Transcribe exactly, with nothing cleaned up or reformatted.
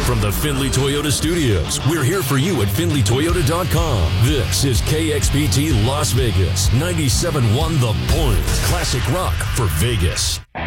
From the Findlay Toyota Studios, we're here for you at Findlay Toyota dot com. This is K X P T Las Vegas, ninety-seven point one The Point. Classic rock for Vegas.